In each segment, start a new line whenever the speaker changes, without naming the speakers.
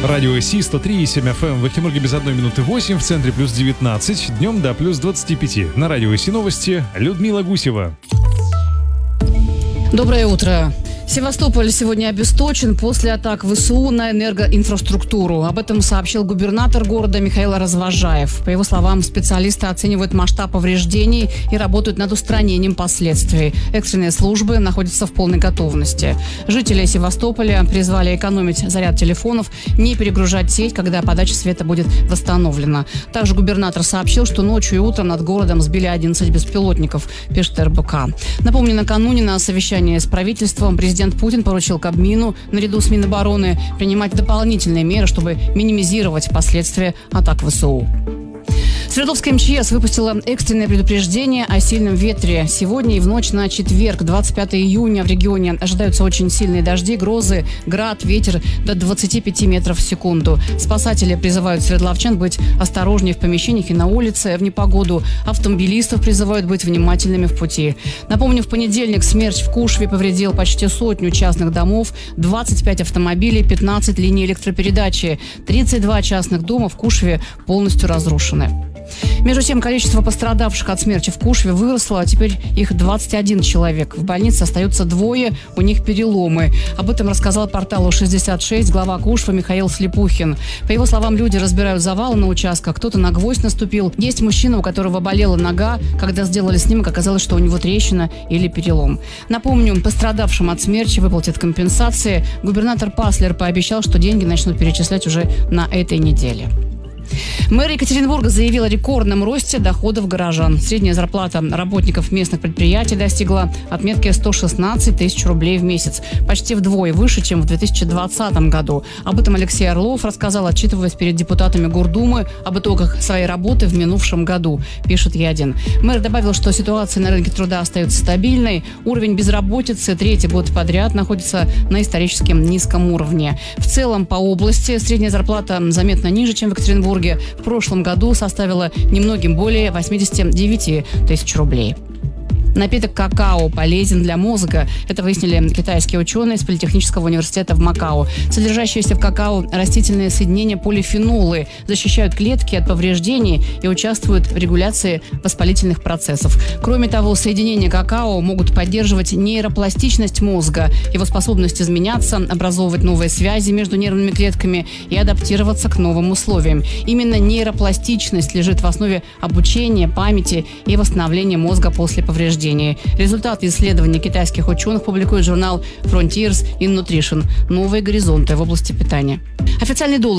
Радио Си 103,7 FM. В Екатеринбурге без 1 минуты 8, в центре плюс 19, днем до плюс 25. На Радио Си новости Людмила Гусева.
Доброе утро. Севастополь сегодня обесточен после атак ВСУ на энергоинфраструктуру. Об этом сообщил губернатор города Михаил Развожаев. По его словам, специалисты оценивают масштаб повреждений и работают над устранением последствий. Экстренные службы находятся в полной готовности. Жители Севастополя призвали экономить заряд телефонов, не перегружать сеть, когда подача света будет восстановлена. Также губернатор сообщил, что ночью и утром над городом сбили 11 беспилотников, пишет РБК. Напомню, накануне на совещании с правительством президент Путин поручил Кабмину, наряду с Минобороны, принимать дополнительные меры, чтобы минимизировать последствия атак ВСУ. Свердловская МЧС выпустила экстренное предупреждение о сильном ветре. Сегодня и в ночь на четверг, 25 июня, в регионе ожидаются очень сильные дожди, грозы, град, ветер до 25 метров в секунду. Спасатели призывают свердловчан быть осторожнее в помещениях и на улице в непогоду. Автомобилистов призывают быть внимательными в пути. Напомню, в понедельник смерч в Кушве повредил почти 100 частных домов, 25 автомобилей, 15 линий электропередачи. 32 частных дома в Кушве полностью разрушены. Между тем, количество пострадавших от смерчи в Кушве выросло, а теперь их 21 человек. В больнице остаются 2, у них переломы. Об этом рассказал порталу 66 глава Кушвы Михаил Слепухин. По его словам, люди разбирают завалы на участках, кто-то на гвоздь наступил. Есть мужчина, у которого болела нога. Когда сделали снимок, оказалось, что у него трещина или перелом. Напомню, пострадавшим от смерчи выплатят компенсации. Губернатор Паслер пообещал, что деньги начнут перечислять уже на этой неделе. Мэр Екатеринбурга заявил о рекордном росте доходов горожан. Средняя зарплата работников местных предприятий достигла отметки 116 тысяч рублей в месяц. Почти вдвое выше, чем в 2020 году. Об этом Алексей Орлов рассказал, отчитываясь перед депутатами Гордумы об итогах своей работы в минувшем году, пишет Е1. Мэр добавил, что ситуация на рынке труда остается стабильной. Уровень безработицы 3-й год подряд находится на исторически низком уровне. В целом по области средняя зарплата заметно ниже, чем в Екатеринбурге. В прошлом году составила немногим более 89 тысяч рублей. Напиток какао полезен для мозга. Это выяснили китайские ученые из Политехнического университета в Макао. Содержащиеся в какао растительные соединения полифенолы защищают клетки от повреждений и участвуют в регуляции воспалительных процессов. Кроме того, соединения какао могут поддерживать нейропластичность мозга, его способность изменяться, образовывать новые связи между нервными клетками и адаптироваться к новым условиям. Именно нейропластичность лежит в основе обучения, памяти и восстановления мозга после повреждений. Результаты исследований китайских ученых публикует журнал Frontiers in Nutrition. Новые горизонты в области питания. Официальный доллар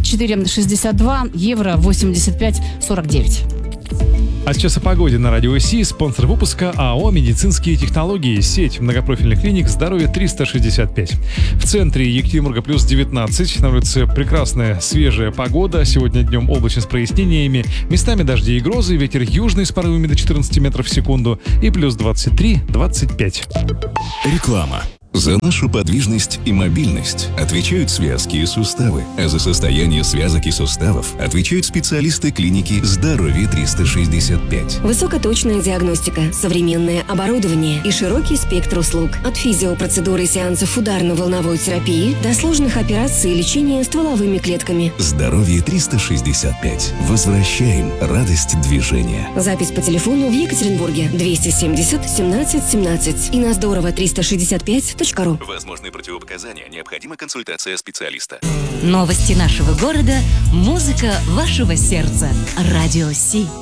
74,62, евро 85,49.
А сейчас о погоде на Радио Си. Спонсор выпуска АО «Медицинские технологии». Сеть многопрофильных клиник «Здоровье 365». В центре Екатеринбурга плюс 19. На улице прекрасная свежая погода. Сегодня днем облачно с прояснениями. Местами дожди и грозы. Ветер южный с порывами до 14 метров в секунду. И плюс 23-25.
Реклама. За нашу подвижность и мобильность отвечают связки и суставы, а за состояние связок и суставов отвечают специалисты клиники «Здоровье 365».
Высокоточная диагностика, современное оборудование и широкий спектр услуг. От физиопроцедуры и сеансов ударно-волновой терапии до сложных операций и лечения стволовыми клетками.
«Здоровье 365». Возвращаем радость движения.
Запись по телефону в Екатеринбурге 270 17 17 и на здорово 365.
Возможны противопоказания, необходима консультация специалиста.
Новости нашего города, музыка вашего сердца. Радио Си.